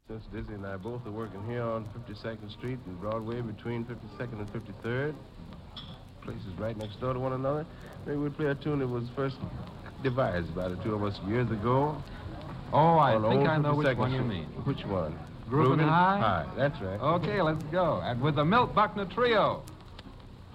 Since Dizzy and I both are working here on 52nd Street and Broadway between 52nd and 53rd, places right next door to one another, maybe we'd play a tune that was first devised by the two of us years ago. Oh, I on think old I know which 52nd one you Street. mean. Which one? Groovin' High? High, that's right. Okay, let's go. And with the Milt Buckner Trio.